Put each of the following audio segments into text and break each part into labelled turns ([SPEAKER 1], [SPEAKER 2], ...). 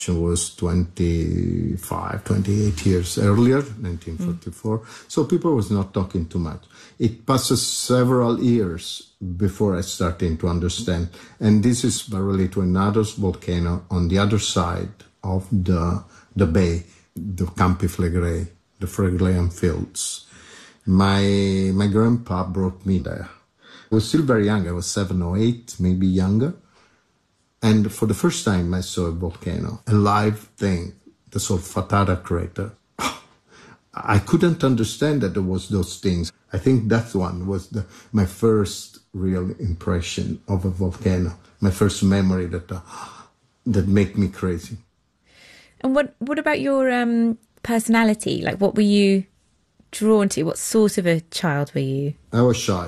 [SPEAKER 1] It was 25, 28 years earlier, 1944. So people was not talking too much. It passes several years before I started to understand. And this is really to another volcano on the other side of the bay, the Campi Flegrei, the Phlegraean fields. My grandpa brought me there. I was still very young. I was 7 or 8, maybe younger. And for the first time, I saw a volcano, a live thing, the Solfatara crater. I couldn't understand that there was those things. I think that one was my first real impression of a volcano, my first memory that made me crazy.
[SPEAKER 2] And what about your personality? Like, what were you drawn to? What sort of a child were you?
[SPEAKER 1] I was shy.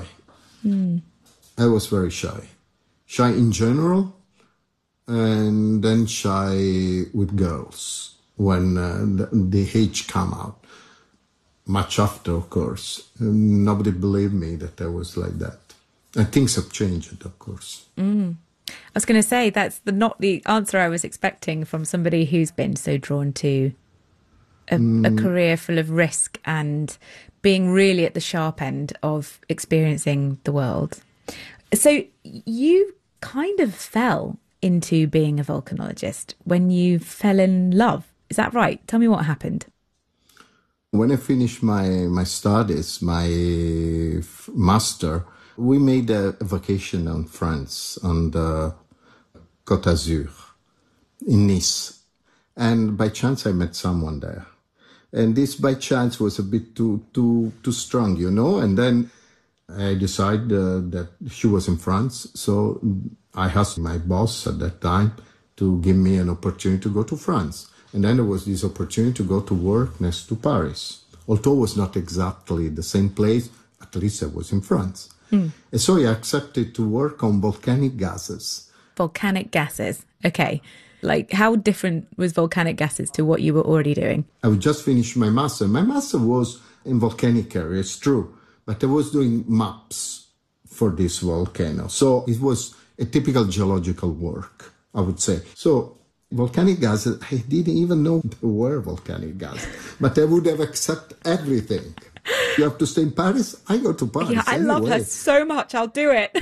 [SPEAKER 1] I was very shy. Shy in general, and then shy with girls when the age came out. Much after, of course. Nobody believed me that I was like that. And things have changed, of course.
[SPEAKER 2] I was going to say, that's not the answer I was expecting from somebody who's been so drawn to a career full of risk and being really at the sharp end of experiencing the world. So you kind of fell into being a volcanologist when you fell in love. Is that right? Tell me what happened.
[SPEAKER 1] When I finished my studies, my master, we made a vacation in France, on the Côte d'Azur, in Nice. And by chance, I met someone there. And this by chance was a bit too strong, you know. And then I decided that she was in France. So I asked my boss at that time to give me an opportunity to go to France. And then there was this opportunity to go to work next to Paris. Although it was not exactly the same place, at least I was in France. And so I accepted to work on volcanic gases.
[SPEAKER 2] Volcanic gases. Okay. Like, how different was volcanic gases to what you were already doing?
[SPEAKER 1] I would just finish my master. My master was in volcanic area, it's true. But I was doing maps for this volcano. So it was a typical geological work, I would say. So volcanic gases, I didn't even know there were volcanic gases. But I would have accepted everything. You have to stay in Paris? I go to Paris.
[SPEAKER 2] Yeah, I love her so much. I'll do it.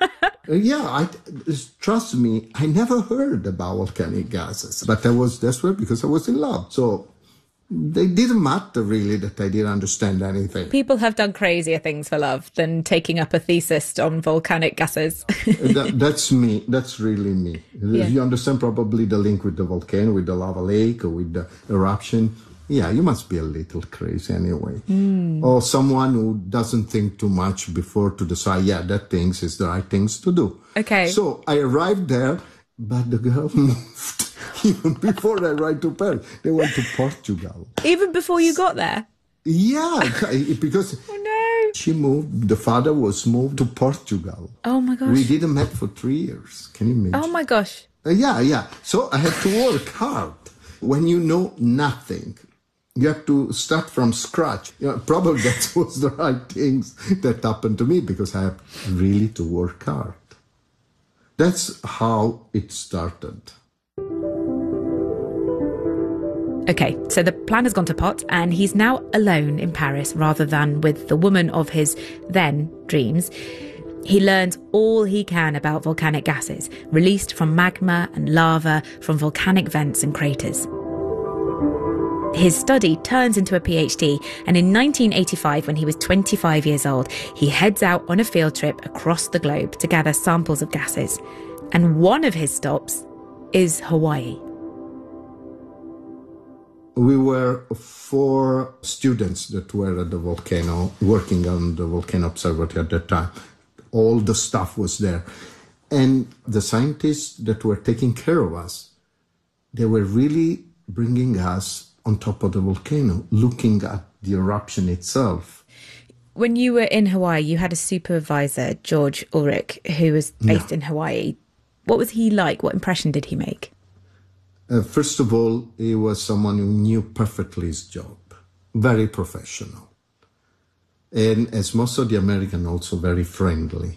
[SPEAKER 1] Trust me, I never heard about volcanic gases. But I was desperate because I was in love. So it didn't matter really that I didn't understand anything.
[SPEAKER 2] People have done crazier things for love than taking up a thesis on volcanic gases.
[SPEAKER 1] That's me. That's really me. Yeah. You understand probably the link with the volcano, with the lava lake, or with the eruption. Yeah, you must be a little crazy anyway. Or someone who doesn't think too much before to decide, yeah, that things is the right things to do.
[SPEAKER 2] Okay.
[SPEAKER 1] So I arrived there, but the girl moved. Even before I arrived to Paris, they went to Portugal.
[SPEAKER 2] Even before you got there?
[SPEAKER 1] Yeah, because she moved, the father was moved to Portugal.
[SPEAKER 2] Oh my gosh.
[SPEAKER 1] We didn't met for 3 years. Can you imagine?
[SPEAKER 2] Oh my gosh.
[SPEAKER 1] Yeah. So I had to work hard. When you know nothing, you have to start from scratch. You know, probably that was the right things that happened to me because I had really to work hard. That's how it started.
[SPEAKER 2] Okay, so the plan has gone to pot and he's now alone in Paris rather than with the woman of his then dreams. He learns all he can about volcanic gases released from magma and lava from volcanic vents and craters. His study turns into a PhD, and in 1985, when he was 25 years old, he heads out on a field trip across the globe to gather samples of gases. And one of his stops is Hawaii.
[SPEAKER 1] We were 4 students that were at the volcano, working on the volcano observatory at that time. All the stuff was there. And the scientists that were taking care of us, they were really bringing us on top of the volcano, looking at the eruption itself.
[SPEAKER 2] When you were in Hawaii, you had a supervisor, George Ulrich, who was based in Hawaii. What was he like? What impression did he make?
[SPEAKER 1] First of all, he was someone who knew perfectly his job, very professional. And as most of the Americans, also very friendly.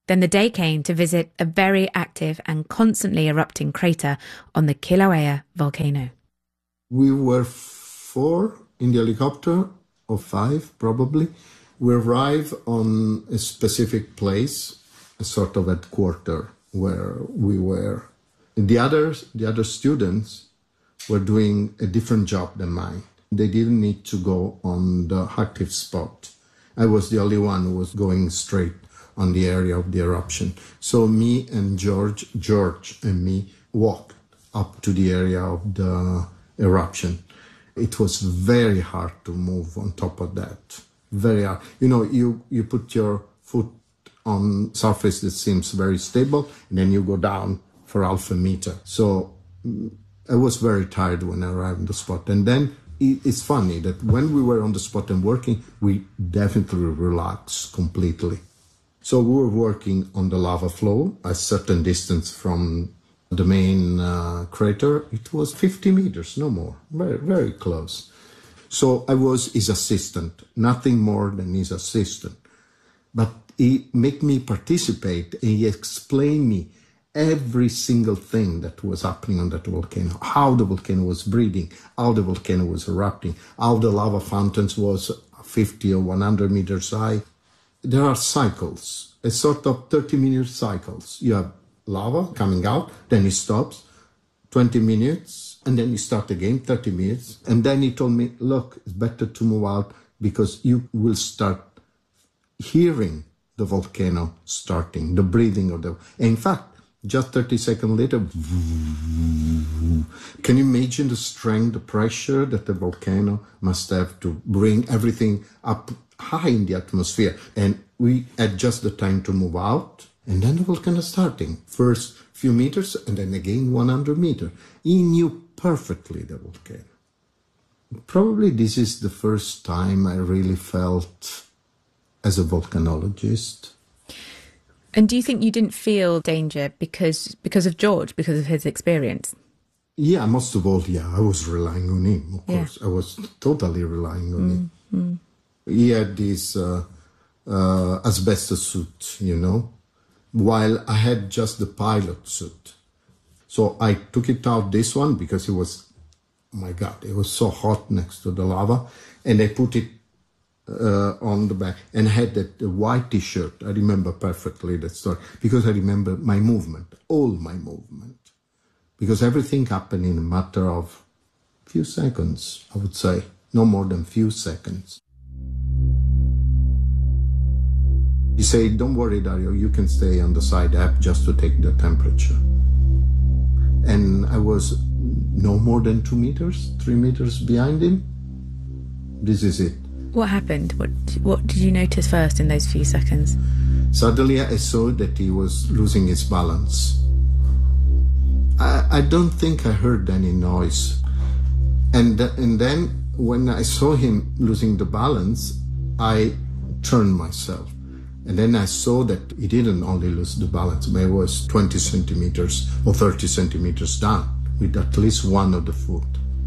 [SPEAKER 2] Then the day came to visit a very active and constantly erupting crater on the Kilauea volcano.
[SPEAKER 1] We were 4 in the helicopter, or 5 probably. We arrived on a specific place, a sort of headquarters where we were. The other students were doing a different job than mine. They didn't need to go on the active spot. I was the only one who was going straight on the area of the eruption. So me and George and me walked up to the area of the eruption. It was very hard to move on top of that. Very hard. You put your foot on surface that seems very stable, and then you go down for half a meter. So I was very tired when I arrived on the spot. And then it's funny that when we were on the spot and working, we definitely relaxed completely. So we were working on the lava flow, a certain distance from the main crater. It was 50 meters, no more, very, very close. So I was his assistant, nothing more than his assistant. But he made me participate, and he explained me every single thing that was happening on that volcano, how the volcano was breathing, how the volcano was erupting, how the lava fountains was 50 or 100 meters high. There are cycles, a sort of 30-minute cycles. You have lava coming out, then it stops, 20 minutes, and then you start again, 30 minutes. And then he told me, look, it's better to move out because you will start hearing the volcano starting, the breathing of the... In fact, just 30 seconds later, can you imagine the strength, the pressure that the volcano must have to bring everything up high in the atmosphere? And we had just the time to move out, and then the volcano starting. First few meters, and then again 100 meters. He knew perfectly the volcano. Probably this is the first time I really felt as a volcanologist.
[SPEAKER 2] And do you think you didn't feel danger because of George, because of his experience?
[SPEAKER 1] Yeah, most of all, I was relying on him, of course. I was totally relying on him. He had this asbestos suit, while I had just the pilot suit. So I took it out, this one, because it was, oh my God, it was so hot next to the lava. And I put it on the back and had that white T-shirt. I remember perfectly that story because I remember my movement, all my movement, because everything happened in a matter of few seconds, I would say, no more than few seconds. He said, don't worry, Dario, you can stay on the side app just to take the temperature. And I was no more than 2 meters, 3 meters behind him. This is it.
[SPEAKER 2] What happened? What did you notice first in those few seconds?
[SPEAKER 1] Suddenly I saw that he was losing his balance. I don't think I heard any noise. And then when I saw him losing the balance, I turned myself. And then I saw that he didn't only lose the balance, but it was 20 centimeters or 30 centimeters down with at least one of the foot.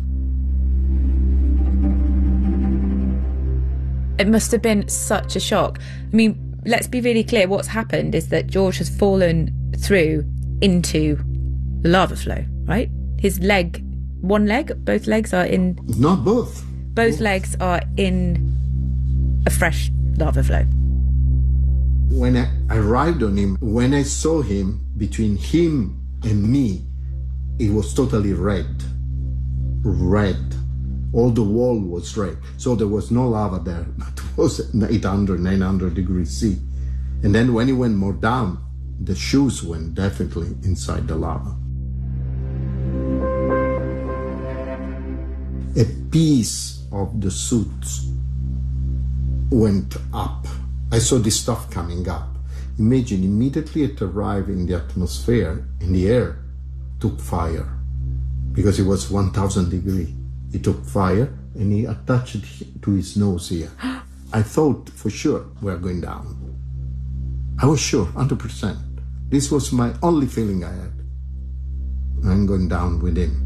[SPEAKER 2] It must have been such a shock. I mean, let's be really clear. What's happened is that George has fallen through into the lava flow, right? His leg, one leg, both legs are in...
[SPEAKER 1] Not both.
[SPEAKER 2] Both legs are in a fresh lava flow.
[SPEAKER 1] When I arrived on him, when I saw him, between him and me, it was totally red. Red. All the wall was red. So there was no lava there. It was 800, 900 degrees C. And then when he went more down, the shoes went definitely inside the lava. A piece of the suit went up. I saw this stuff coming up. Imagine immediately it arrived in the atmosphere, in the air, took fire. Because it was 1000 degrees. It took fire and he attached it to his nose here. I thought for sure we're going down. I was sure, 100%. This was my only feeling I had. I'm going down with him.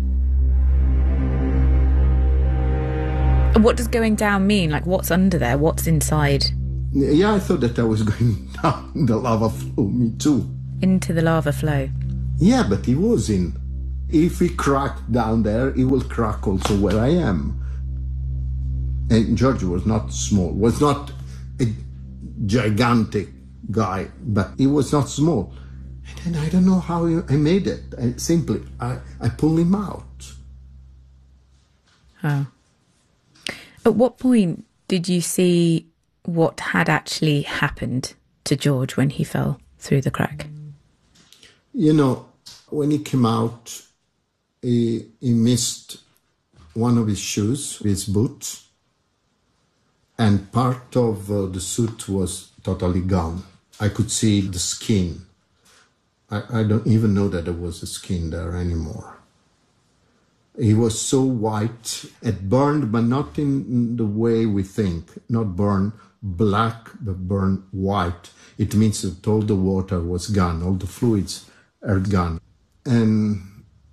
[SPEAKER 2] And what does going down mean? Like, what's under there? What's inside
[SPEAKER 1] Yeah, I thought that I was going down the lava flow, me too.
[SPEAKER 2] Into the lava flow?
[SPEAKER 1] Yeah, but he was in. If he cracked down there, he will crack also where I am. And George was not small, was not a gigantic guy, but he was not small. And then I don't know how I made it. I pulled him out.
[SPEAKER 2] Oh. At what point did you see what had actually happened to George when he fell through the crack?
[SPEAKER 1] You know, when he came out, he missed one of his shoes, his boot, and part of the suit was totally gone. I could see the skin. I don't even know that there was a skin there anymore. He was so white, it burned, but not in the way we think. Not burned black, but burned white. It means that all the water was gone, all the fluids are gone. And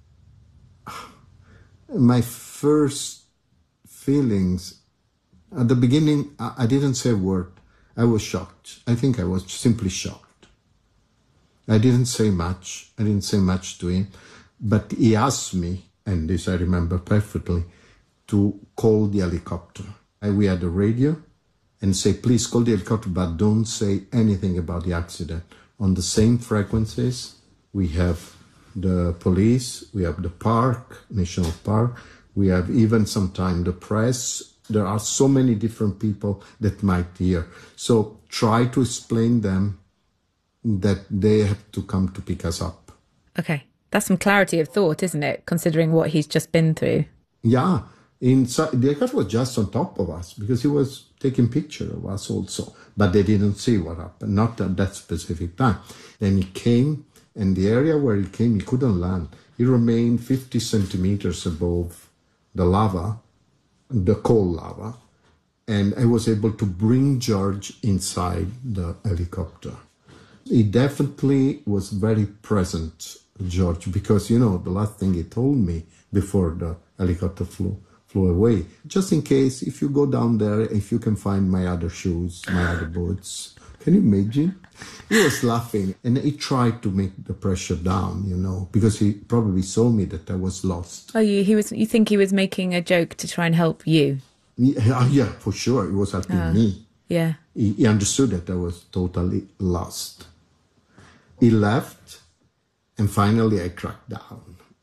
[SPEAKER 1] my first feelings, at the beginning, I didn't say a word. I was shocked. I think I was simply shocked. I didn't say much. I didn't say much to him. But he asked me, and this I remember perfectly, to call the helicopter. We had a radio and say, please call the helicopter, but don't say anything about the accident. On the same frequencies, we have the police, we have the park, national park, we have even sometimes the press. There are so many different people that might hear. So try to explain them that they have to come to pick us up.
[SPEAKER 2] Okay. That's some clarity of thought, isn't it, considering what he's just been through?
[SPEAKER 1] Yeah. The helicopter was just on top of us because he was taking picture of us also. But they didn't see what happened, not at that specific time. Then he came, and the area where he came, he couldn't land. He remained 50 centimeters above the lava, the cold lava, and I was able to bring George inside the helicopter. He definitely was very present, George, because, you know, the last thing he told me before the helicopter flew away, just in case, if you go down there, if you can find my other shoes, my other boots. Can you imagine? He was laughing, and he tried to make the pressure down, you know, because he probably saw me that I was lost.
[SPEAKER 2] Oh, you think he was making a joke to try and help you?
[SPEAKER 1] Yeah, for sure. He was helping me.
[SPEAKER 2] Yeah.
[SPEAKER 1] He understood that I was totally lost. He left, and finally I cracked down.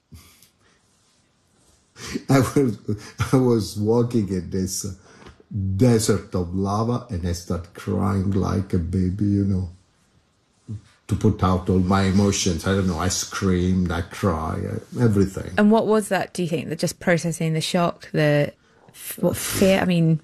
[SPEAKER 1] I was walking in this desert of lava, and I started crying like a baby, you know, to put out all my emotions. I don't know, I screamed, I cried, everything.
[SPEAKER 2] And what was that, do you think? That just processing the shock, what fear? I mean...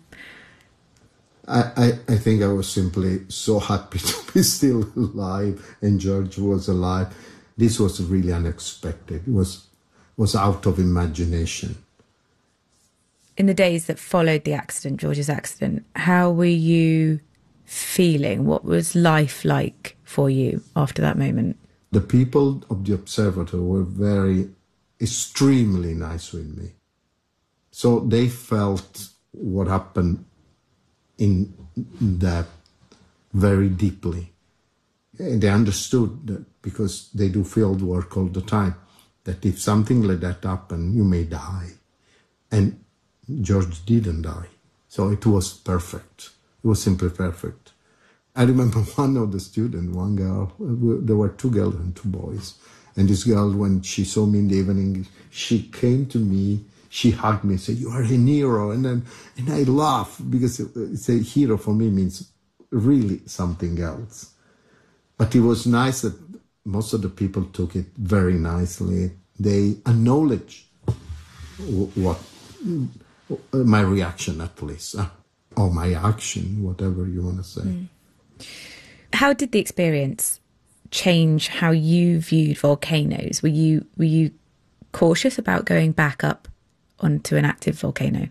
[SPEAKER 1] I think I was simply so happy to be still alive, and George was alive. This was really unexpected. It was out of imagination.
[SPEAKER 2] In the days that followed the accident, George's accident, how were you feeling? What was life like for you after that moment?
[SPEAKER 1] The people of the observatory were extremely nice with me. So they felt what happened in that very deeply. They understood that, because they do field work all the time, that if something like that happened, you may die. And George didn't die. So it was perfect. It was simply perfect. I remember one of the students, one girl, there were two girls and two boys. And this girl, when she saw me in the evening, she came to me, she hugged me and said, "You are a hero." And I laughed, because it's a hero for me means really something else. But it was nice that most of the people took it very nicely. They acknowledged what my reaction, at least, or my action, whatever you want to say. Mm.
[SPEAKER 2] How did the experience change how you viewed volcanoes? Were you cautious about going back up onto an active volcano?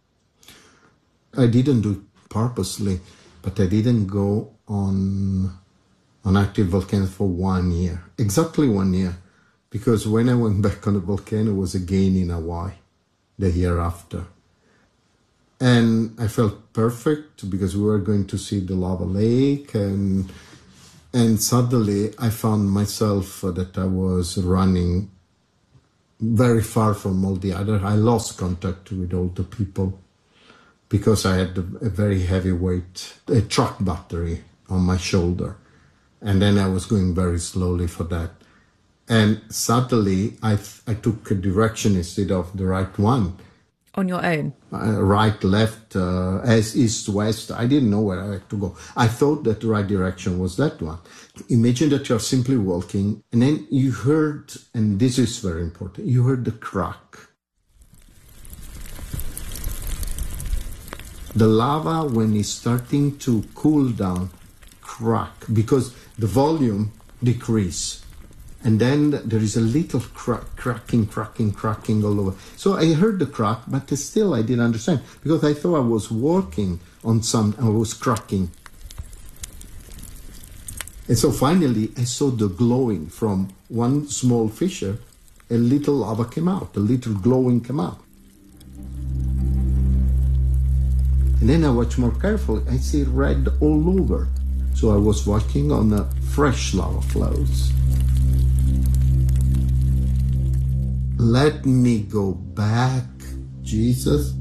[SPEAKER 1] I didn't do it purposely, but I didn't go on active volcano for 1 year, exactly 1 year, because when I went back on the volcano, it was again in Hawaii the year after. And I felt perfect because we were going to see the lava lake, and suddenly I found myself that I was running very far from all the other. I lost contact with all the people because I had a very heavy weight, a truck battery on my shoulder. And then I was going very slowly for that. And suddenly I took a direction instead of the right one.
[SPEAKER 2] On your own?
[SPEAKER 1] Right, left, as east, west. I didn't know where I had to go. I thought that the right direction was that one. Imagine that you're simply walking, and then you heard, and this is very important, you heard the crack. The lava, when it's starting to cool down, crack, because the volume decreases. And then there is a little cracking all over. So I heard the crack, but still I didn't understand, because I thought I was walking on I was cracking. And so finally I saw the glowing from one small fissure, a little lava came out, a little glowing came out. And then I watched more carefully, I see red all over. So I was walking on a fresh lava flows. Let me go back, Jesus.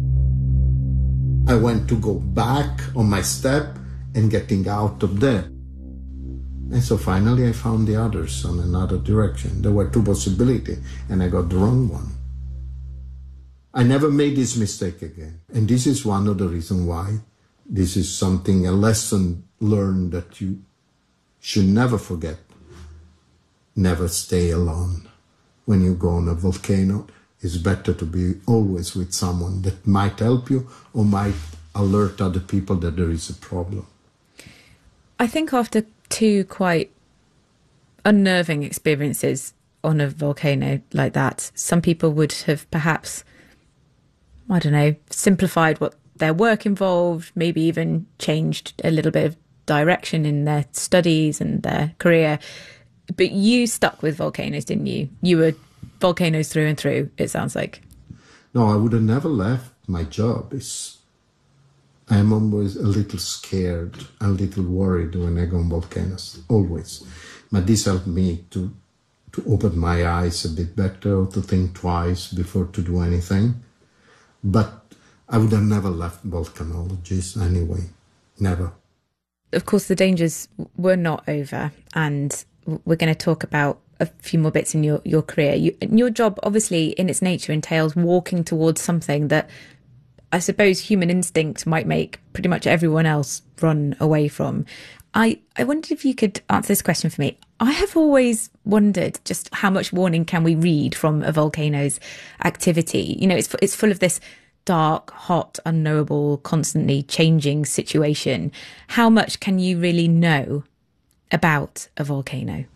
[SPEAKER 1] I went to go back on my step and getting out of there. And so finally I found the others on another direction. There were two possibilities, and I got the wrong one. I never made this mistake again. And this is one of the reasons why this is something, a lesson learned that you should never forget. Never stay alone. When you go on a volcano, it's better to be always with someone that might help you or might alert other people that there is a problem.
[SPEAKER 2] I think after two quite unnerving experiences on a volcano like that, some people would have perhaps, I don't know, simplified what their work involved, maybe even changed a little bit of direction in their studies and their career. But you stuck with volcanoes, didn't you? You were volcanoes through and through, it sounds like.
[SPEAKER 1] No, I would have never left my job. I am always a little scared, a little worried when I go on volcanoes, always. But this helped me to open my eyes a bit better, to think twice before to do anything. But I would have never left volcanology anyway, never.
[SPEAKER 2] Of course, the dangers were not over, and we're going to talk about a few more bits in your career. Your job, obviously, in its nature, entails walking towards something that I suppose human instinct might make pretty much everyone else run away from. I wondered if you could answer this question for me. I have always wondered just how much warning can we read from a volcano's activity? You know, it's full of this dark, hot, unknowable, constantly changing situation. How much can you really know about a volcano?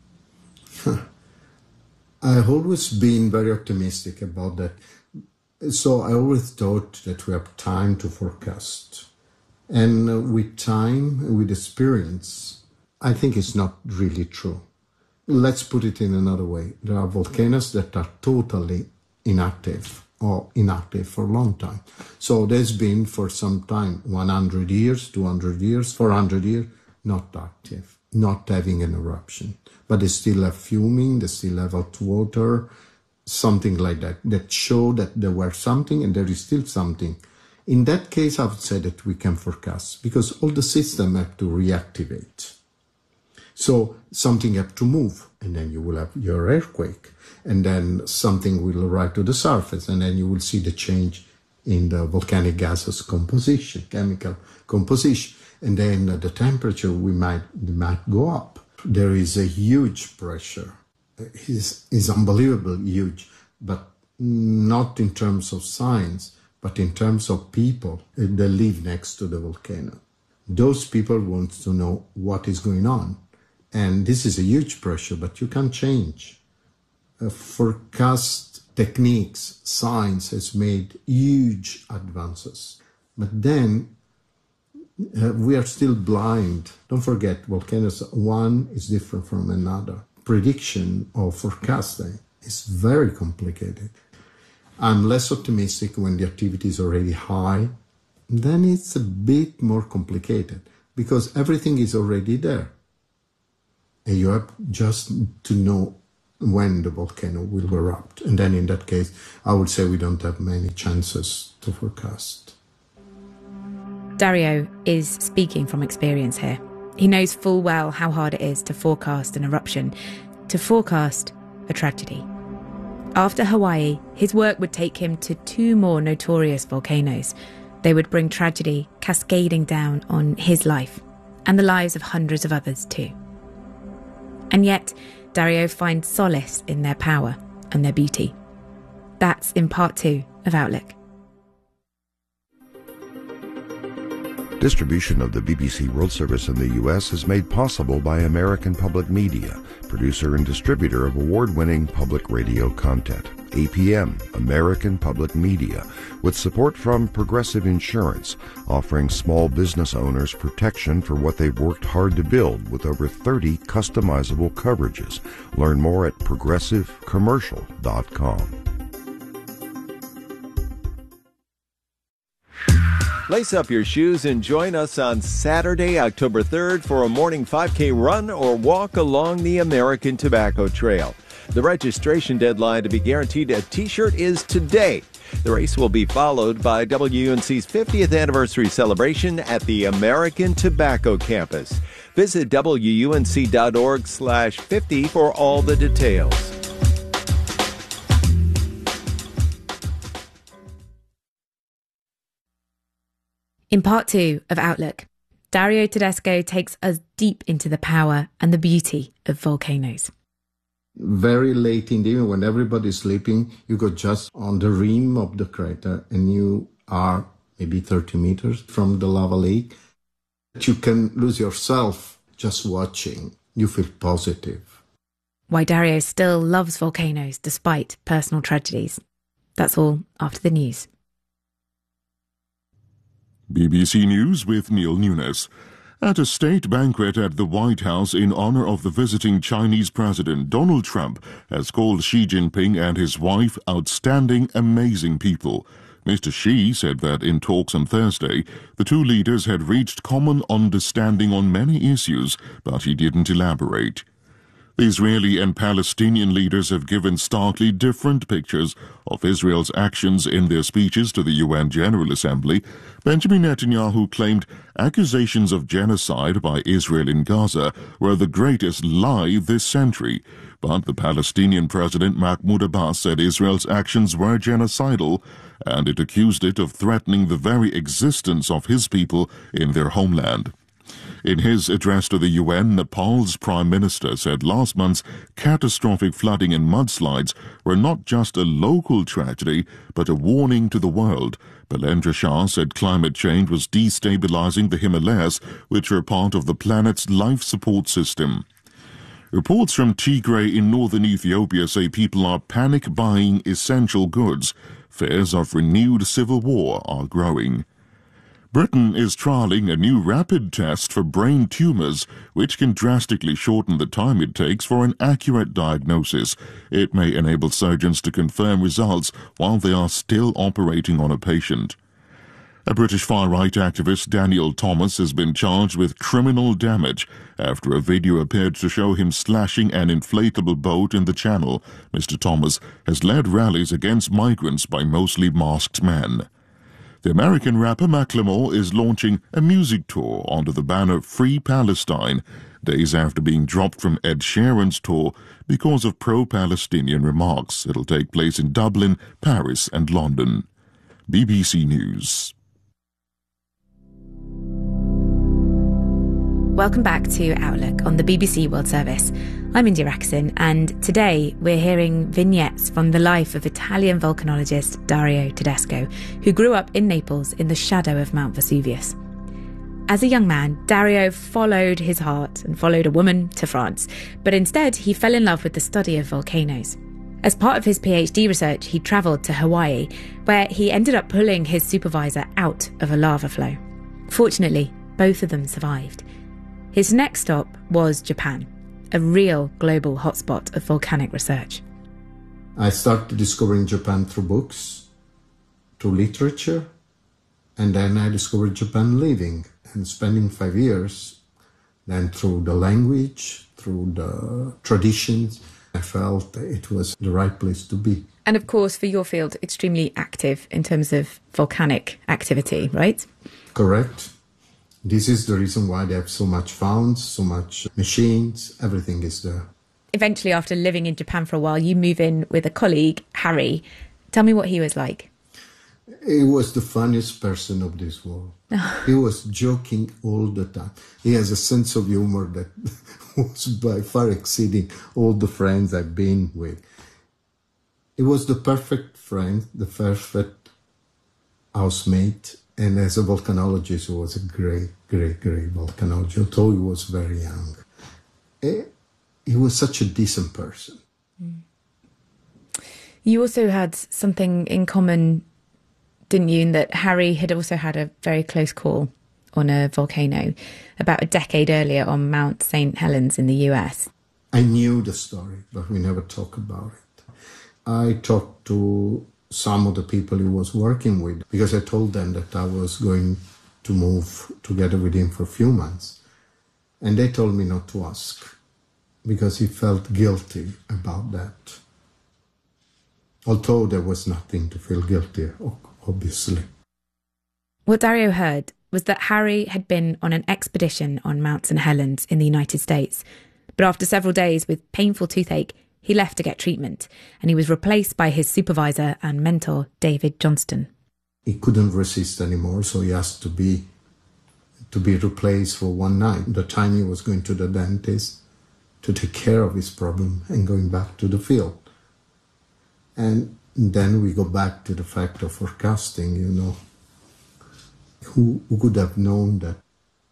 [SPEAKER 1] I've always been very optimistic about that. So I always thought that we have time to forecast. And with time, with experience, I think it's not really true. Let's put it in another way. There are volcanoes that are totally inactive or inactive for a long time. So there's been for some time, 100 years, 200 years, 400 years, not active, not having an eruption. But they still have fuming, they still have hot water, something like that, that show that there were something and there is still something. In that case, I would say that we can forecast because all the systems have to reactivate. So something have to move, and then you will have your earthquake, and then something will rise to the surface, and then you will see the change in the volcanic gases composition, chemical composition, and then the temperature might go up. There is a huge pressure. It's unbelievable huge, but not in terms of science, but in terms of people that live next to the volcano. Those people want to know what is going on. And this is a huge pressure, but you can change. Forecast techniques, science has made huge advances. But then we are still blind. Don't forget, volcanoes, one is different from another. Prediction or forecasting is very complicated. I'm less optimistic when the activity is already high then it's a bit more complicated because everything is already there. And you have just to know when the volcano will erupt. And then in that case, I would say we don't have many chances to forecast.
[SPEAKER 2] Dario is speaking from experience here. He knows full well how hard it is to forecast an eruption, to forecast a tragedy. After Hawaii, his work would take him to 2 more notorious volcanoes. They would bring tragedy cascading down on his life and the lives of hundreds of others too. And yet, Dario finds solace in their power and their beauty. That's in part 2 of Outlook.
[SPEAKER 3] Distribution of the BBC World Service in the U.S. is made possible by American Public Media, producer and distributor of award-winning public radio content. APM, American Public Media, with support from Progressive Insurance, offering small business owners protection for what they've worked hard to build with over 30 customizable coverages. Learn more at progressivecommercial.com.
[SPEAKER 4] Lace up your shoes and join us on Saturday, October 3rd for a morning 5K run or walk along the American Tobacco Trail. The registration deadline to be guaranteed a T-shirt is today. The race will be followed by WUNC's 50th anniversary celebration at the American Tobacco Campus. Visit WUNC.org/50 for all the details.
[SPEAKER 2] In part 2 of Outlook, Dario Tedesco takes us deep into the power and the beauty of volcanoes.
[SPEAKER 1] Very late in the evening, when everybody's sleeping, you go just on the rim of the crater and you are maybe 30 meters from the lava lake. You can lose yourself just watching. You feel positive.
[SPEAKER 2] Why Dario still loves volcanoes despite personal tragedies. That's all after the news.
[SPEAKER 5] BBC News with Neil Nunes. At a state banquet at the White House in honor of the visiting Chinese President, Donald Trump has called Xi Jinping and his wife outstanding, amazing people. Mr. Xi said that in talks on Thursday, the two leaders had reached common understanding on many issues, but he didn't elaborate. The Israeli and Palestinian leaders have given starkly different pictures of Israel's actions in their speeches to the UN General Assembly. Benjamin Netanyahu claimed accusations of genocide by Israel in Gaza were the greatest lie this century. But the Palestinian President Mahmoud Abbas said Israel's actions were genocidal, and it accused it of threatening the very existence of his people in their homeland. In his address to the UN, Nepal's Prime Minister said last month's catastrophic flooding and mudslides were not just a local tragedy, but a warning to the world. Balendra Shah said climate change was destabilizing the Himalayas, which are part of the planet's life support system. Reports from Tigray in northern Ethiopia say people are panic-buying essential goods. Fears of renewed civil war are growing. Britain is trialling a new rapid test for brain tumours, which can drastically shorten the time it takes for an accurate diagnosis. It may enable surgeons to confirm results while they are still operating on a patient. A British far-right activist, Daniel Thomas, has been charged with criminal damage after a video appeared to show him slashing an inflatable boat in the Channel. Mr. Thomas has led rallies against migrants by mostly masked men. The American rapper Macklemore is launching a music tour under the banner Free Palestine, days after being dropped from Ed Sheeran's tour because of pro-Palestinian remarks. It'll take place in Dublin, Paris and London. BBC News.
[SPEAKER 2] Welcome back to Outlook on the BBC World Service. I'm India Raksin, and today we're hearing vignettes from the life of Italian volcanologist Dario Tedesco, who grew up in Naples in the shadow of Mount Vesuvius. As a young man, Dario followed his heart and followed a woman to France, but instead he fell in love with the study of volcanoes. As part of his PhD research, he travelled to Hawaii, where he ended up pulling his supervisor out of a lava flow. Fortunately, both of them survived. His next stop was Japan, a real global hotspot of volcanic research.
[SPEAKER 1] I started discovering Japan through books, through literature, And then I discovered Japan living and spending 5 years. Then through the language, through the traditions, I felt it was the right place to be.
[SPEAKER 2] And of course, for your field, extremely active in terms of volcanic activity, right?
[SPEAKER 1] Correct. This is the reason why they have so much founds, so much machines, everything is there.
[SPEAKER 2] Eventually, after living in Japan for a while, you move in with a colleague, Harry. Tell me what he was like.
[SPEAKER 1] He was the funniest person of this world. He was joking all the time. He has a sense of humor that was by far exceeding all the friends I've been with. He was the perfect friend, the perfect housemate, and as a volcanologist, he was a great volcanologist, although he was very young. He was such a decent person.
[SPEAKER 2] You also had something in common, didn't you, in that Harry had also had a very close call on a volcano about a decade earlier on Mount St. Helens in the US.
[SPEAKER 1] I knew the story, but we never talked about it. I talked to some of the people he was working with because I told them that I was going to move together with him for a few months. And they told me not to ask because he felt guilty about that. Although there was nothing to feel guilty, obviously.
[SPEAKER 2] What Dario heard was that Harry had been on an expedition on Mount St. Helens in the United States. But after several days with painful toothache, he left to get treatment, and he was replaced by his supervisor and mentor, David Johnston.
[SPEAKER 1] He couldn't resist anymore, so he asked to be replaced for one night. The time he was going to the dentist to take care of his problem and going back to the field. And then we go back to the fact of forecasting, Who could have known that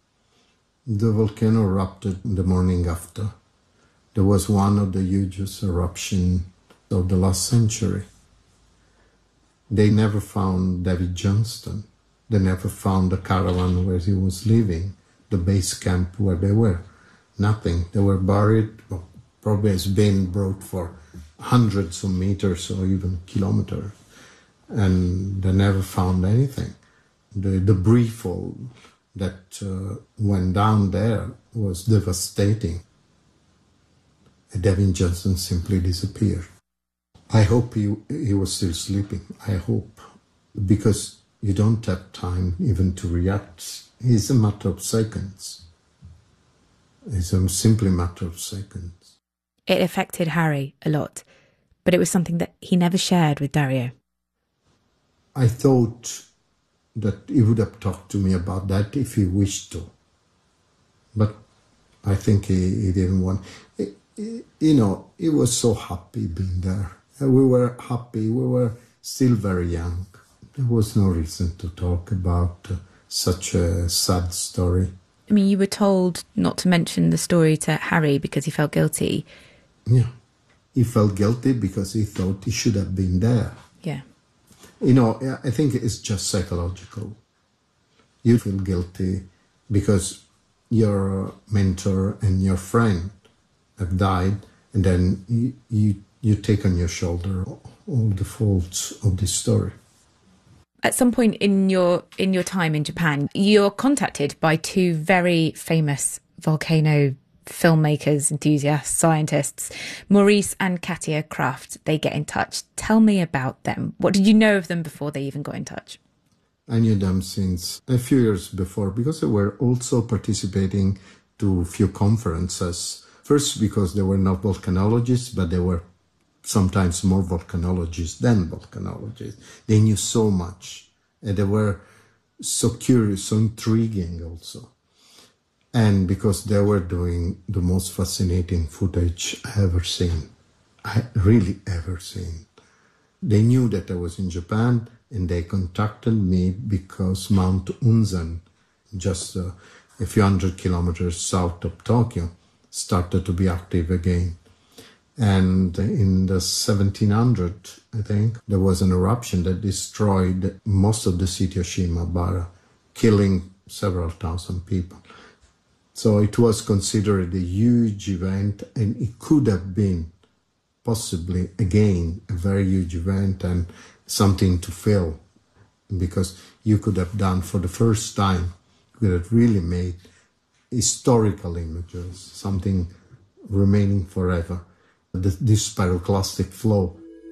[SPEAKER 1] the volcano erupted the morning after? There was one of the hugest eruptions of the last century. They never found David Johnston. They never found the caravan where he was living, the base camp where they were. Nothing. They were buried, probably has been brought for hundreds of meters or even kilometers. And they never found anything. The debris fall that went down there was devastating. And David Johnston simply disappeared. I hope he was still sleeping. I hope. Because you don't have time even to react. It's a matter of seconds. It's simply a matter of seconds.
[SPEAKER 2] It affected Harry a lot, but it was something that he never shared with Dario.
[SPEAKER 1] I thought that he would have talked to me about that if he wished to. But I think he didn't want... he was so happy being there. We were happy. We were still very young. There was no reason to talk about such a sad story.
[SPEAKER 2] I mean, you were told not to mention the story to Harry because he felt guilty.
[SPEAKER 1] Yeah. He felt guilty because he thought he should have been there.
[SPEAKER 2] Yeah.
[SPEAKER 1] I think it's just psychological. You feel guilty because your mentor and your friend have died, and then you take on your shoulder all the faults of this story.
[SPEAKER 2] At some point in your time in Japan, you're contacted by two very famous volcano filmmakers, enthusiasts, scientists, Maurice and Katia Kraft. They get in touch. Tell me about them. What did you know of them before they even got in touch?
[SPEAKER 1] I knew them since a few years before because they were also participating to a few conferences. First, because they were not volcanologists, but they were sometimes more volcanologists than volcanologists. They knew so much, and they were so curious, so intriguing also. And because they were doing the most fascinating footage I ever seen. I really ever seen. They knew that I was in Japan, and they contacted me because Mount Unzen, just a few hundred kilometers south of Tokyo, started to be active again. And in the 1700, I think, there was an eruption that destroyed most of the city of Shimabara, killing several thousand people. So it was considered a huge event, and it could have been possibly, again, a very huge event and something to fill. because you could have done for the first time, you could have really made historical images, something remaining forever. This pyroclastic flow.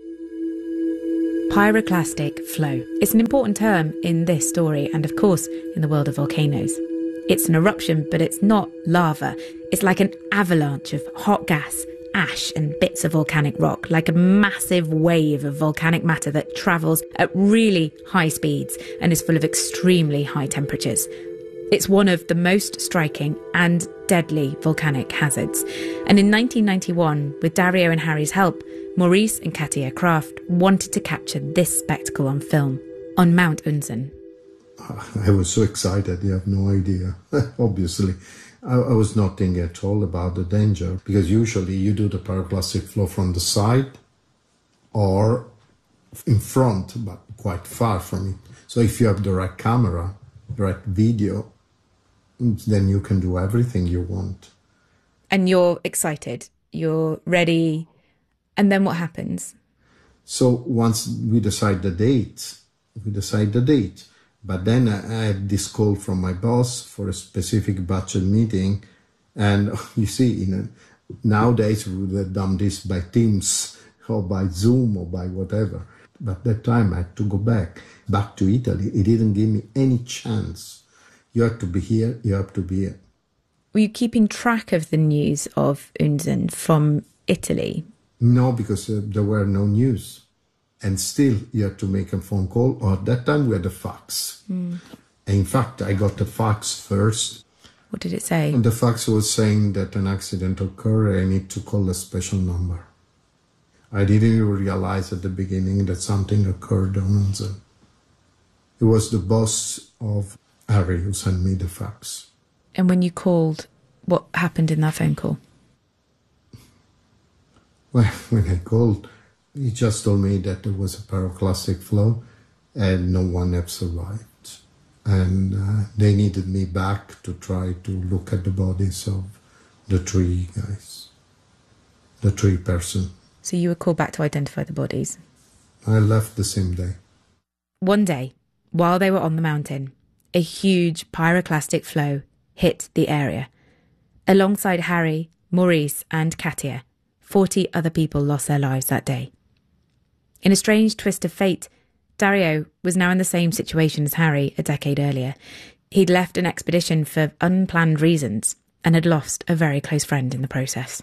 [SPEAKER 2] Pyroclastic flow. It's an important term in this story and, of course, in the world of volcanoes. It's an eruption, but it's not lava. It's like an avalanche of hot gas, ash and bits of volcanic rock, like a massive wave of volcanic matter that travels at really high speeds and is full of extremely high temperatures. It's one of the most striking and deadly volcanic hazards. And in 1991, with Dario and Harry's help, Maurice and Katia Kraft wanted to capture this spectacle on film, on Mount Unzen.
[SPEAKER 1] I was so excited, you have no idea. Obviously, I was not thinking at all about the danger, because usually you do the pyroclastic flow from the side or in front, but quite far from it. So if you have the right camera, the right video, then you can do everything you want.
[SPEAKER 2] And you're excited, you're ready, and then what happens?
[SPEAKER 1] So once we decide the date, but then I had this call from my boss for a specific budget meeting, and you see, nowadays we would have done this by Teams or by Zoom or by whatever. But that time I had to go back to Italy. It didn't give me any chance. You have to be here, you have to be here.
[SPEAKER 2] Were you keeping track of the news of Unzen from Italy?
[SPEAKER 1] No, because there were no news. And still, you had to make a phone call, or at that time we had a fax. In fact, I got the fax first.
[SPEAKER 2] What did it say?
[SPEAKER 1] And the fax was saying that an accident occurred, I need to call a special number. I didn't even realize at the beginning that something occurred on Unzen. It was the boss of Harry who sent me the fax.
[SPEAKER 2] And when you called, what happened in that phone call?
[SPEAKER 1] Well, when I called, he just told me that there was a pyroclastic flow and no one had survived. And they needed me back to try to look at the bodies of the three guys, the three person.
[SPEAKER 2] So you were called back to identify the bodies?
[SPEAKER 1] I left the same day.
[SPEAKER 2] One day, while they were on the mountain, a huge pyroclastic flow hit the area. Alongside Harry, Maurice and Katia, 40 other people lost their lives that day. In a strange twist of fate, Dario was now in the same situation as Harry a decade earlier. He'd left an expedition for unplanned reasons and had lost a very close friend in the process.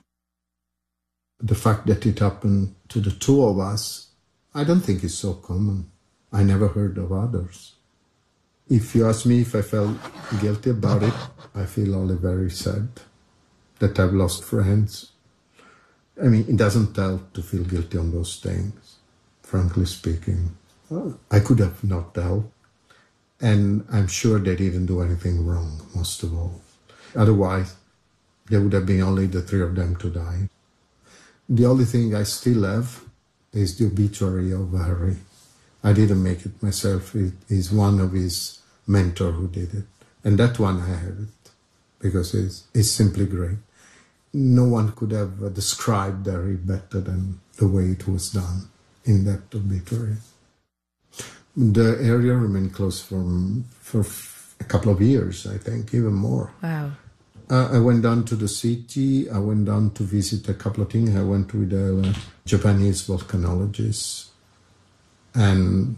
[SPEAKER 1] The fact that it happened to the two of us, I don't think is so common. I never heard of others. If you ask me if I felt guilty about it, I feel only very sad that I've lost friends. I mean, it doesn't help to feel guilty on those things, frankly speaking. I could have not helped, and I'm sure they didn't do anything wrong, most of all. Otherwise, there would have been only the three of them to die. The only thing I still have is the obituary of Harry. I didn't make it myself. It is one of his mentors who did it. And that one I have it, because it's simply great. No one could have described Harry better than the way it was done in that obituary. The area remained closed for a couple of years, I think, even more.
[SPEAKER 2] Wow.
[SPEAKER 1] I went down to the city. I went down to visit a couple of things. I went with a Japanese volcanologist. And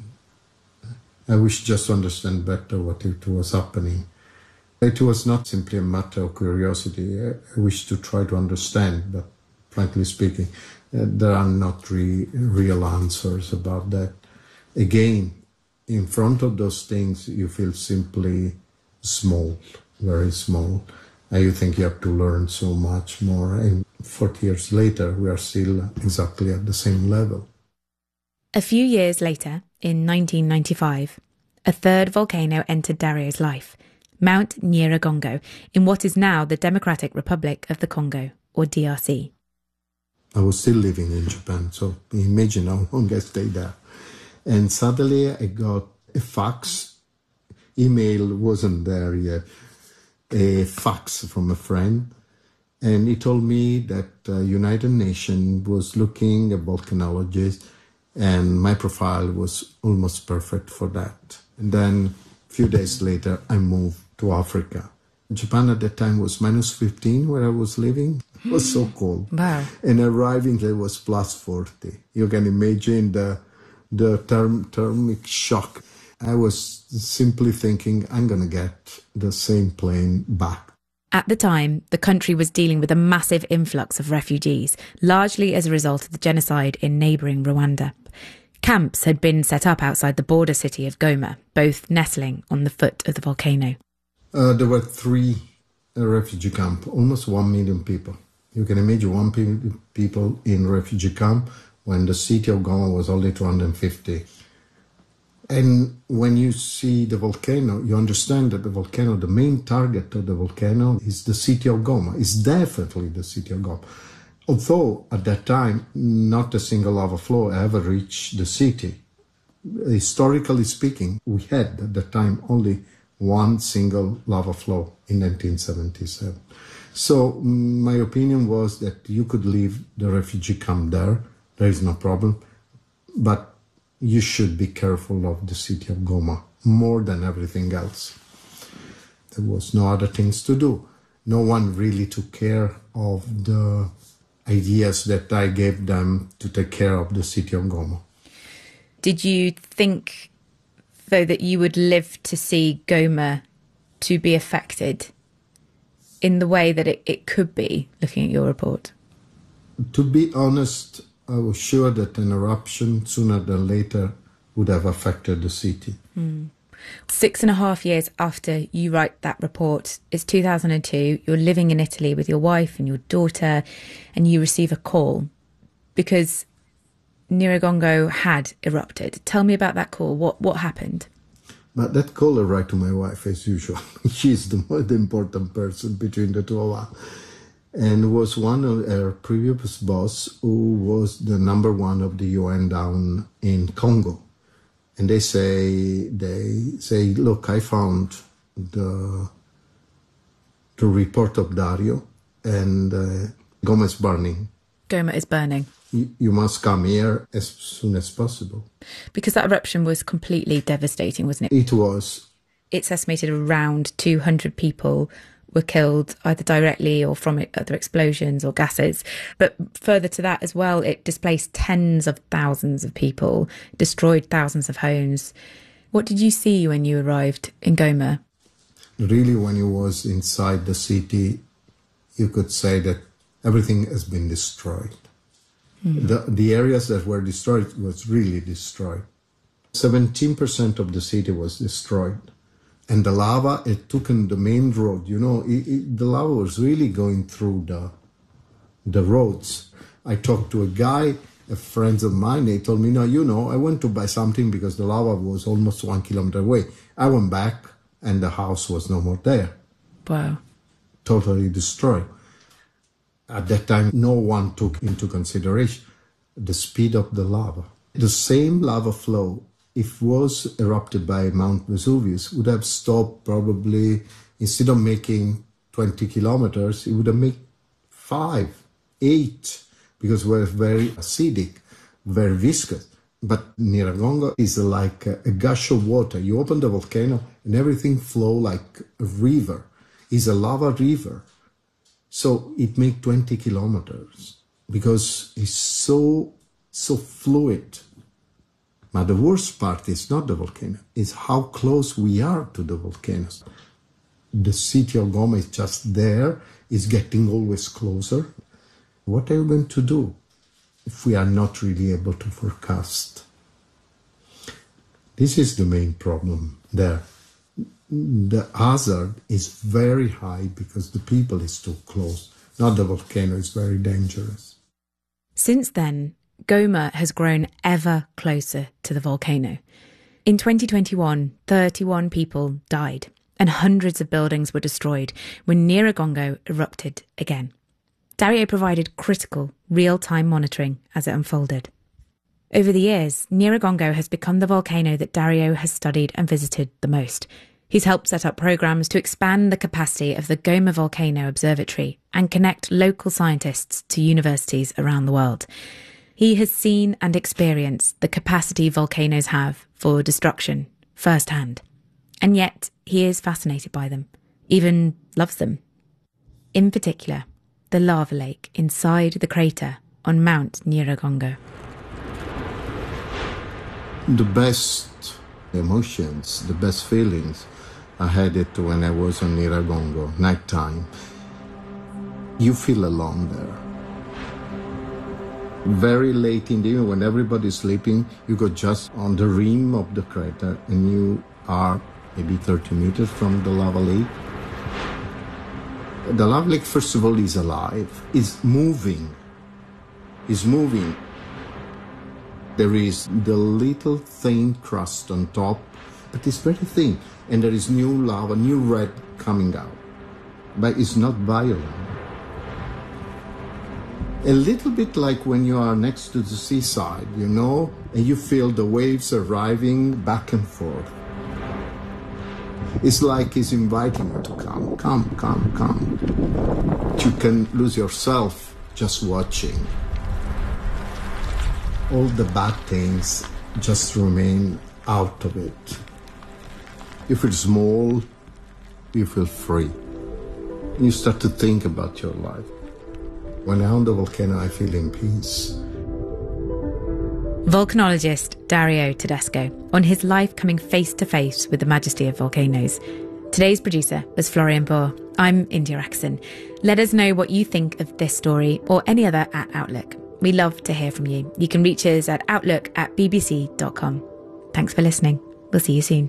[SPEAKER 1] I wish just to understand better what it was happening. It was not simply a matter of curiosity. I wish to try to understand, but frankly speaking, there are not real answers about that. Again, in front of those things, you feel simply small, very small. And you think you have to learn so much more. And 40 years later, we are still exactly at the same level.
[SPEAKER 2] A few years later, in 1995, a third volcano entered Dario's life, Mount Nyiragongo, in what is now the Democratic Republic of the Congo, or DRC.
[SPEAKER 1] I was still living in Japan, so imagine how long I stayed there. And suddenly I got a fax. Email wasn't there yet. A fax from a friend. And he told me that United Nations was looking at volcanologists And my profile was almost perfect for that. And then a few days later, I moved to Africa. Japan at that time was -15 where I was living. It was so cold.
[SPEAKER 2] Wow.
[SPEAKER 1] And arriving there was +40. You can imagine the thermic shock. I was simply thinking, I'm going to get the same plane back.
[SPEAKER 2] At the time, the country was dealing with a massive influx of refugees, largely as a result of the genocide in neighbouring Rwanda. Camps had been set up outside the border city of Goma, both nestling on the foot of the volcano.
[SPEAKER 1] There were 3 refugee camps, almost 1 million people. You can imagine 1 million people in refugee camp when the city of Goma was only 250. And when you see the volcano, you understand that the volcano, the main target of the volcano is the city of Goma. It's definitely the city of Goma. Although at that time, not a single lava flow ever reached the city. Historically speaking, we had at that time only 1 single lava flow in 1977. So my opinion was that you could leave the refugee camp there. There is no problem. But you should be careful of the city of Goma more than everything else. There was no other things to do. No one really took care of the ideas that I gave them to take care of the city of Goma.
[SPEAKER 2] Did you think, though, that you would live to see Goma to be affected in the way that it could be, looking at your report?
[SPEAKER 1] To be honest, I was sure that an eruption sooner than later would have affected the city.
[SPEAKER 2] 6.5 years after you write that report, it's 2002, you're living in Italy with your wife and your daughter, and you receive a call because Nyiragongo had erupted. Tell me about that call. What happened?
[SPEAKER 1] But that call I write to my wife as usual. She's the most important person between the two of us. And was one of her previous boss who was the number 1 of the UN down in Congo. And they say, look, I found the report of Dario, and Goma is burning.
[SPEAKER 2] Goma is burning.
[SPEAKER 1] You must come here as soon as possible.
[SPEAKER 2] Because that eruption was completely devastating, wasn't it?
[SPEAKER 1] It was.
[SPEAKER 2] It's estimated around 200 people were killed either directly or from other explosions or gases. But further to that as well, it displaced tens of thousands of people, destroyed thousands of homes. What did you see when you arrived in Goma?
[SPEAKER 1] Really, when you was inside the city, you could say that everything has been destroyed. The areas that were destroyed was really destroyed. 17% of the city was destroyed. And the lava, it took in the main road. You know, the lava was really going through the roads. I talked to a guy, a friend of mine, they told me, no, I went to buy something because the lava was almost 1 kilometer away. I went back and the house was no more there.
[SPEAKER 2] Wow.
[SPEAKER 1] Totally destroyed. At that time, no one took into consideration the speed of the lava. The same lava flow, if was erupted by Mount Vesuvius, would have stopped probably, instead of making 20 kilometers, it would have made 5, 8, because we're very acidic, very viscous. But Nyiragongo is like a gush of water. You open the volcano and everything flow like a river. It's a lava river. So it makes 20 kilometers because it's so fluid. But the worst part is not the volcano, it's how close we are to the volcanoes. The city of Goma is just there, it's getting always closer. What are you going to do if we are not really able to forecast? This is the main problem there. The hazard is very high because the people is too close. Not the volcano, is very dangerous.
[SPEAKER 2] Since then, Goma has grown ever closer to the volcano. In 2021, 31 people died and hundreds of buildings were destroyed when Nyiragongo erupted again. Dario provided critical, real-time monitoring as it unfolded. Over the years, Nyiragongo has become the volcano that Dario has studied and visited the most. He's helped set up programs to expand the capacity of the Goma Volcano Observatory and connect local scientists to universities around the world. He has seen and experienced the capacity volcanoes have for destruction firsthand. And yet he is fascinated by them, even loves them. In particular, the lava lake inside the crater on Mount Nyiragongo.
[SPEAKER 1] The best emotions, the best feelings, I had it when I was on Nyiragongo, nighttime. You feel alone there. Very late in the evening, when everybody's sleeping, you go just on the rim of the crater and you are maybe 30 meters from the lava lake. The lava lake, first of all, is alive, is moving. There is the little thin crust on top, but it's very thin, and there is new lava, new red coming out. But it's not violent. A little bit like when you are next to the seaside, and you feel the waves arriving back and forth. It's like it's inviting you to come. You can lose yourself just watching. All the bad things just remain out of it. You feel small, you feel free. You start to think about your life. When I'm on the volcano, I feel in peace.
[SPEAKER 2] Volcanologist Dario Tedesco on his life coming face to face with the majesty of volcanoes. Today's producer was Florian Bohr. I'm India Axon. Let us know what you think of this story or any other at Outlook. We love to hear from you. You can reach us at outlook@bbc.com. Thanks for listening. We'll see you soon.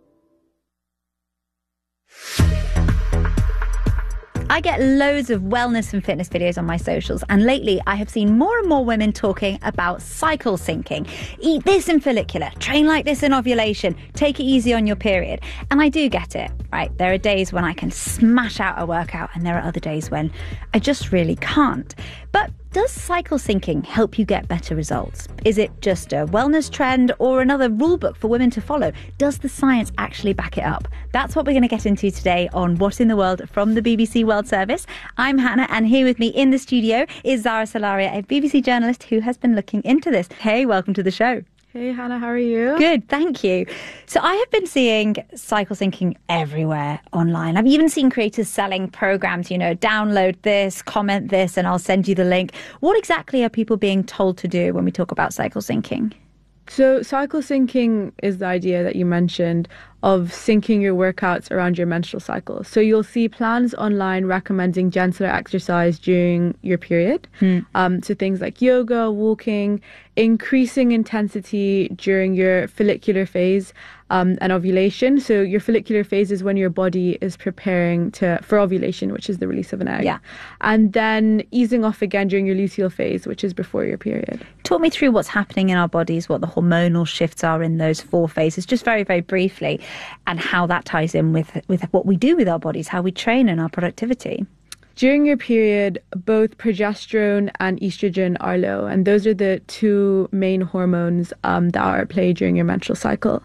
[SPEAKER 6] I get loads of wellness and fitness videos on my socials, and lately I have seen more and more women talking about cycle syncing. Eat this in follicular, train like this in ovulation, take it easy on your period. And I do get it, right? There are days when I can smash out a workout, and there are other days when I just really can't. But does cycle syncing help you get better results? Is it just a wellness trend or another rule book for women to follow? Does the science actually back it up? That's what we're going to get into today on What in the World from the BBC World Service. I'm Hannah, and here with me in the studio is Zara Solaria, a BBC journalist who has been looking into this. Hey, welcome to the show.
[SPEAKER 7] Hey Hannah, how are you?
[SPEAKER 6] Good, thank you. So I have been seeing cycle syncing everywhere online. I've even seen creators selling programs, download this, comment this, and I'll send you the link. What exactly are people being told to do when we talk about cycle syncing?
[SPEAKER 7] So cycle syncing is the idea that you mentioned of syncing your workouts around your menstrual cycle. So you'll see plans online recommending gentler exercise during your period. So things like yoga, walking, increasing intensity during your follicular phase and ovulation. So your follicular phase is when your body is preparing for ovulation, which is the release of an egg.
[SPEAKER 6] Yeah.
[SPEAKER 7] And then easing off again during your luteal phase, which is before your period.
[SPEAKER 6] Talk me through what's happening in our bodies, what the hormonal shifts are in those 4 phases, just very, very briefly, and how that ties in with what we do with our bodies, how we train and our productivity.
[SPEAKER 7] During your period, both progesterone and estrogen are low, and those are the 2 main hormones that are at play during your menstrual cycle.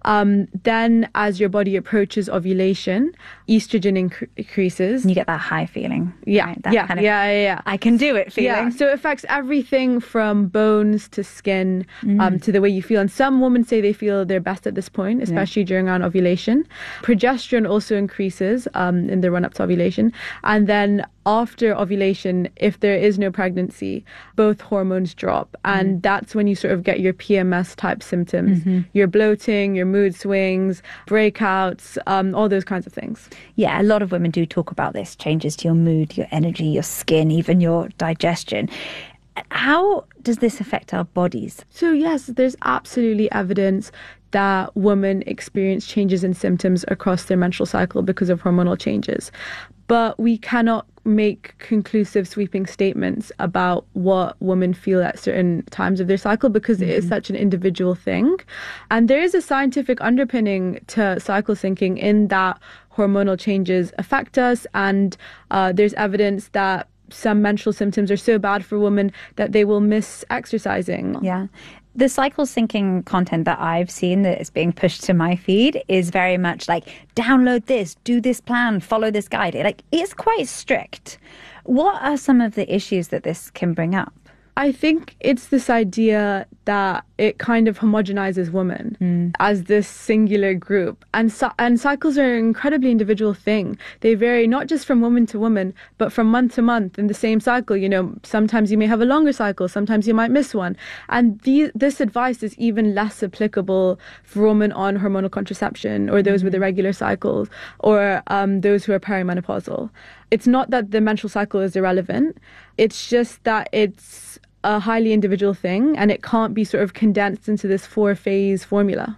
[SPEAKER 7] Then as your body approaches ovulation, estrogen increases.
[SPEAKER 6] And you get that high feeling.
[SPEAKER 7] Yeah,
[SPEAKER 6] right? That kind of,
[SPEAKER 7] yeah.
[SPEAKER 6] I can do it feeling.
[SPEAKER 7] Yeah, so it affects everything from bones to skin to the way you feel. And some women say they feel their best at this point, especially during around ovulation. Progesterone also increases in the run-up to ovulation. And then after ovulation, if there is no pregnancy, both hormones drop. And that's when you sort of get your PMS type symptoms. Your bloating, your mood swings, breakouts, all those kinds of things.
[SPEAKER 6] Yeah, a lot of women do talk about this, changes to your mood, your energy, your skin, even your digestion. How does this affect our bodies?
[SPEAKER 7] So yes, there's absolutely evidence that women experience changes in symptoms across their menstrual cycle because of hormonal changes. But we cannot make conclusive sweeping statements about what women feel at certain times of their cycle because it is such an individual thing. And there is a scientific underpinning to cycle syncing in that hormonal changes affect us, and there's evidence that some menstrual symptoms are so bad for women that they will miss exercising.
[SPEAKER 6] Yeah. The cycle syncing content that I've seen that is being pushed to my feed is very much like, download this, do this plan, follow this guide. It's quite strict. What are some of the issues that this can bring up?
[SPEAKER 7] I think it's this idea that it kind of homogenizes women as this singular group. And cycles are an incredibly individual thing. They vary not just from woman to woman, but from month to month in the same cycle. You know, sometimes you may have a longer cycle, sometimes you might miss one. And this advice is even less applicable for women on hormonal contraception or those with irregular cycles or those who are perimenopausal. It's not that the menstrual cycle is irrelevant. It's just that it's a highly individual thing and it can't be sort of condensed into this 4-phase formula.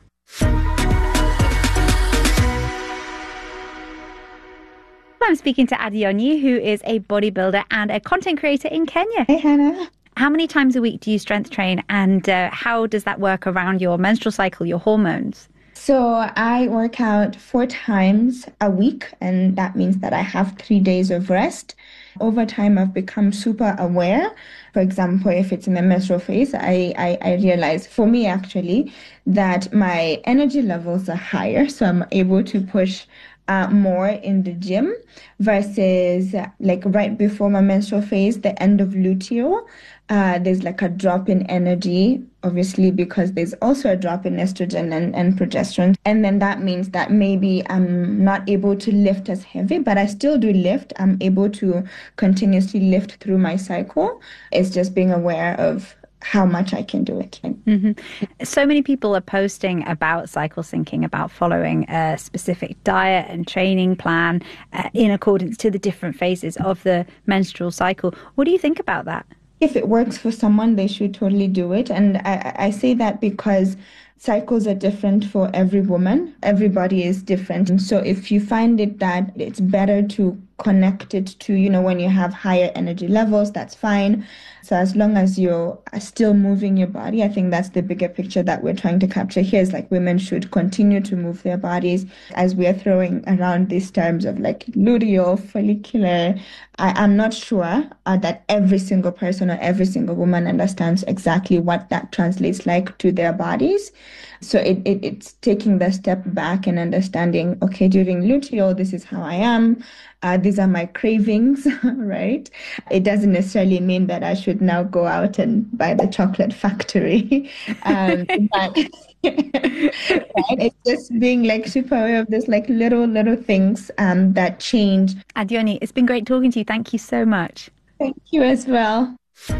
[SPEAKER 6] I'm speaking to Adeyemi, who is a bodybuilder and a content creator in Kenya.
[SPEAKER 8] Hey, Hannah.
[SPEAKER 6] How many times a week do you strength train, and how does that work around your menstrual cycle, your hormones?
[SPEAKER 8] So I work out 4 times a week, and that means that I have 3 days of rest. Over time, I've become super aware. For example, if it's in the menstrual phase, I realize, for me actually, that my energy levels are higher, so I'm able to push more in the gym versus like right before my menstrual phase, the end of luteal. There's like a drop in energy, obviously, because there's also a drop in estrogen and progesterone. And then that means that maybe I'm not able to lift as heavy, but I still do lift. I'm able to continuously lift through my cycle. It's just being aware of how much I can do it.
[SPEAKER 6] So many people are posting about cycle syncing, about following a specific diet and training plan in accordance to the different phases of the menstrual cycle. What do you think about that?
[SPEAKER 8] If it works for someone, they should totally do it. And I say that because cycles are different for every woman. Everybody is different. And so if you find it that it's better to connect it to, you know, when you have higher energy levels, that's fine. So as long as you're still moving your body, I think that's the bigger picture that we're trying to capture here, is like women should continue to move their bodies. As we are throwing around these terms of like luteal, follicular, I'm not sure that every single person or every single woman understands exactly what that translates like to their bodies. So it's taking the step back and understanding, okay, during luteal, this is how I am. These are my cravings, right? It doesn't necessarily mean that I should now go out and buy the chocolate factory. But right? It's just being like super aware of this, like little things that change.
[SPEAKER 6] Adeyemi, it's been great talking to you. Thank you so much.
[SPEAKER 8] Thank you as well.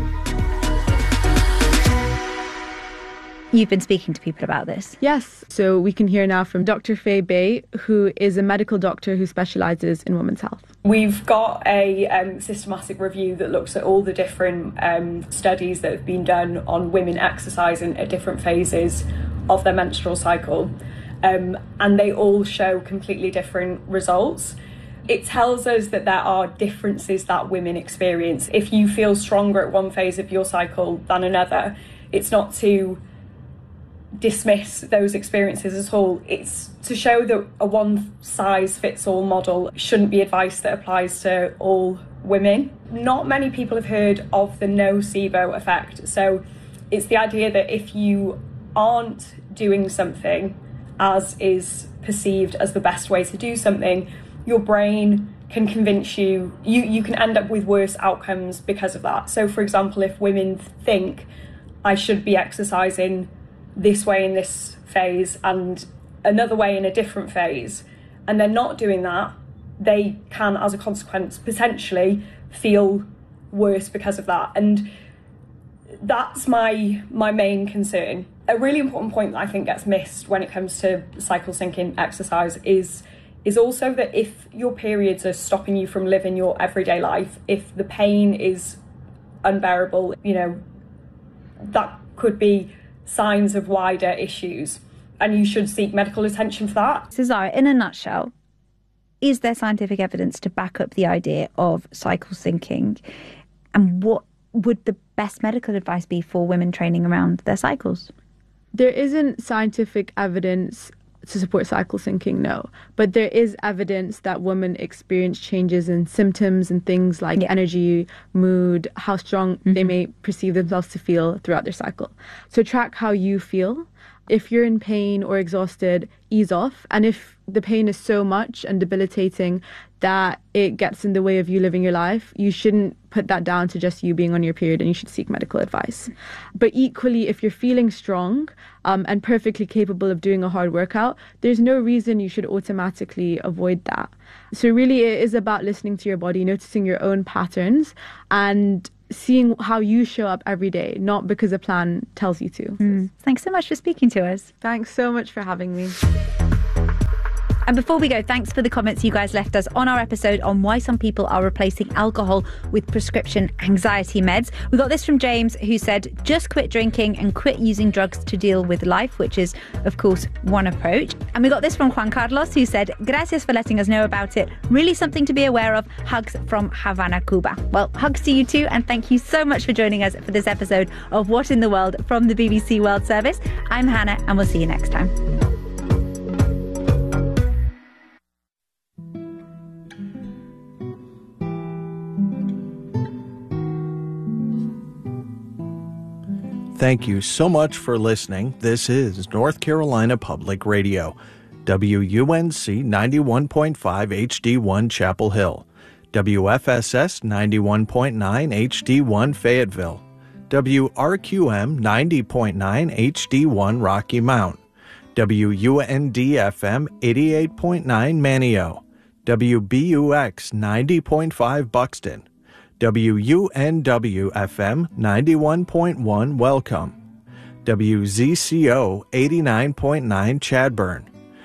[SPEAKER 6] You've been speaking to people about this.
[SPEAKER 7] Yes. So we can hear now from Dr. Faye Bay, who is a medical doctor who specialises in women's health.
[SPEAKER 9] We've got a systematic review that looks at all the different studies that have been done on women exercising at different phases of their menstrual cycle. And they all show completely different results. It tells us that there are differences that women experience. If you feel stronger at one phase of your cycle than another, it's not to dismiss those experiences at all. It's to show that a one-size-fits-all model shouldn't be advice that applies to all women. Not many people have heard of the nocebo effect. So it's the idea that if you aren't doing something as is perceived as the best way to do something, your brain can convince you can end up with worse outcomes because of that. So for example, if women think I should be exercising this way in this phase and another way in a different phase, and they're not doing that, they can, as a consequence, potentially feel worse because of that. And that's my main concern. A really important point that I think gets missed when it comes to cycle syncing exercise is also that if your periods are stopping you from living your everyday life, if the pain is unbearable, you know, that could be signs of wider issues, and you should seek medical attention for that.
[SPEAKER 6] Cesara, in a nutshell, is there scientific evidence to back up the idea of cycle syncing? And what would the best medical advice be for women training around their cycles?
[SPEAKER 7] There isn't scientific evidence to support cycle syncing, no. But there is evidence that women experience changes in symptoms and things like energy, mood, how strong they may perceive themselves to feel throughout their cycle. So track how you feel If you're in pain or exhausted, ease off. And if the pain is so much and debilitating that it gets in the way of you living your life, you shouldn't put that down to just you being on your period, and you should seek medical advice. But equally, if you're feeling strong and perfectly capable of doing a hard workout, there's no reason you should automatically avoid that. So really, it is about listening to your body, noticing your own patterns, and seeing how you show up every day, not because a plan tells you to.
[SPEAKER 6] Thanks so much for speaking to us.
[SPEAKER 7] Thanks so much for having me.
[SPEAKER 6] And before we go, thanks for the comments you guys left us on our episode on why some people are replacing alcohol with prescription anxiety meds. We got this from James, who said, just quit drinking and quit using drugs to deal with life, which is, of course, one approach. And we got this from Juan Carlos, who said, gracias for letting us know about it. Really something to be aware of. Hugs from Havana, Cuba. Well, hugs to you too, and thank you so much for joining us for this episode of What in the World from the BBC World Service. I'm Hannah, and we'll see you next time.
[SPEAKER 10] Thank you so much for listening. This is North Carolina Public Radio, WUNC 91.5 HD1 Chapel Hill, WFSS 91.9 HD1 Fayetteville, WRQM 90.9 HD1 Rocky Mount, WUND-FM 88.9 Manio, WBUX 90.5 Buxton, WUNW-FM 91.1 Welcome, WZCO 89.9 Chadburn,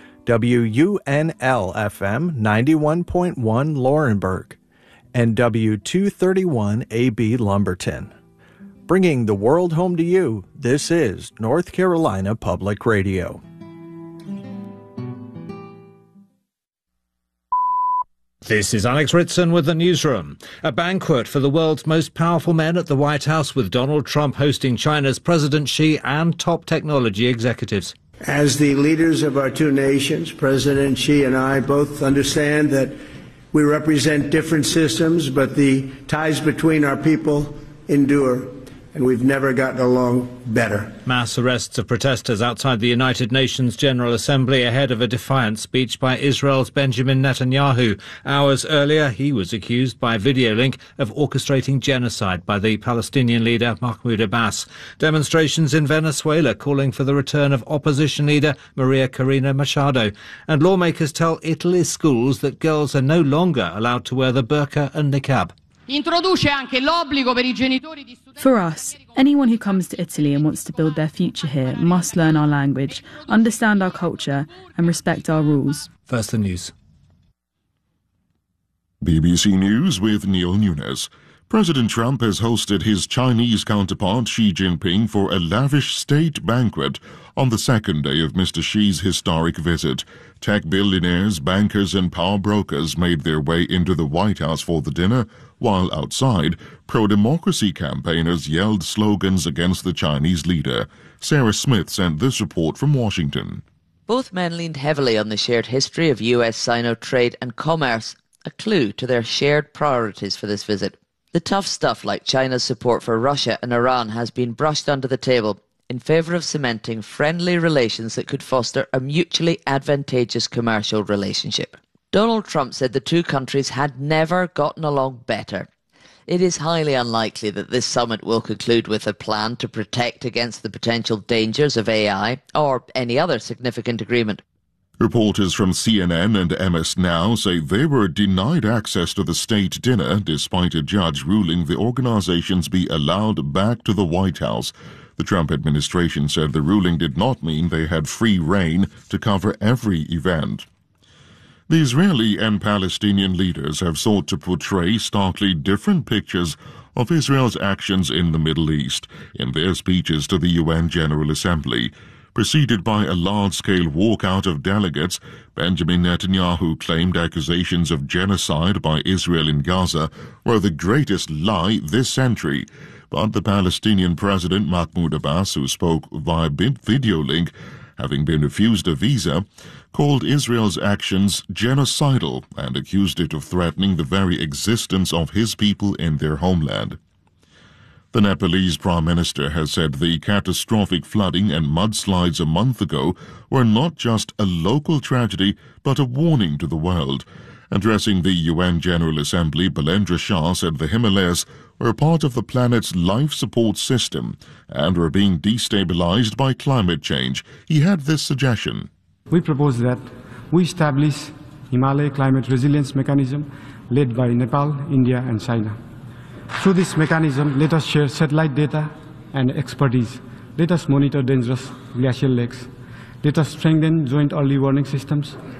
[SPEAKER 10] WUNL-FM 91.1 Laurenburg, and W231AB Lumberton. Bringing the world home to you, this is North Carolina Public Radio.
[SPEAKER 11] This is Alex Ritson with the newsroom. A banquet for the world's most powerful men at the White House, with Donald Trump hosting China's President Xi and top technology executives.
[SPEAKER 12] As the leaders of our two nations, President Xi and I both understand that we represent different systems, but the ties between our people endure, and we've never gotten along better.
[SPEAKER 11] Mass arrests of protesters outside the United Nations General Assembly ahead of a defiant speech by Israel's Benjamin Netanyahu. Hours earlier, he was accused by video link of orchestrating genocide by the Palestinian leader Mahmoud Abbas. Demonstrations in Venezuela calling for the return of opposition leader Maria Corina Machado. And lawmakers tell Italy's schools that girls are no longer allowed to wear the burqa and niqab.
[SPEAKER 13] For us, anyone who comes to Italy and wants to build their future here must learn our language, understand our culture, and respect our rules.
[SPEAKER 11] First, the news.
[SPEAKER 5] BBC News with Neil Nunes. President Trump has hosted his Chinese counterpart Xi Jinping for a lavish state banquet on the second day of Mr. Xi's historic visit. Tech billionaires, bankers and power brokers made their way into the White House for the dinner, while outside, pro-democracy campaigners yelled slogans against the Chinese leader. Sarah Smith sent this report from Washington.
[SPEAKER 14] Both men leaned heavily on the shared history of US-Sino trade and commerce, a clue to their shared priorities for this visit. The tough stuff like China's support for Russia and Iran has been brushed under the table in favour of cementing friendly relations that could foster a mutually advantageous commercial relationship. Donald Trump said the two countries had never gotten along better. It is highly unlikely that this summit will conclude with a plan to protect against the potential dangers of AI or any other significant agreement.
[SPEAKER 5] Reporters from CNN and MS Now say they were denied access to the state dinner despite a judge ruling the organizations be allowed back to the White House. The Trump administration said the ruling did not mean they had free rein to cover every event. The Israeli and Palestinian leaders have sought to portray starkly different pictures of Israel's actions in the Middle East in their speeches to the UN General Assembly. Preceded by a large-scale walkout of delegates, Benjamin Netanyahu claimed accusations of genocide by Israel in Gaza were the greatest lie this century. But the Palestinian President Mahmoud Abbas, who spoke via video link, having been refused a visa, called Israel's actions genocidal and accused it of threatening the very existence of his people in their homeland. The Nepalese Prime Minister has said the catastrophic flooding and mudslides a month ago were not just a local tragedy, but a warning to the world. Addressing the UN General Assembly, Balendra Shah said the Himalayas were part of the planet's life support system and were being destabilized by climate change. He had this suggestion.
[SPEAKER 15] We propose that we establish Himalaya Climate Resilience Mechanism led by Nepal, India and China. Through this mechanism, let us share satellite data and expertise. Let us monitor dangerous glacial lakes. Let us strengthen joint early warning systems.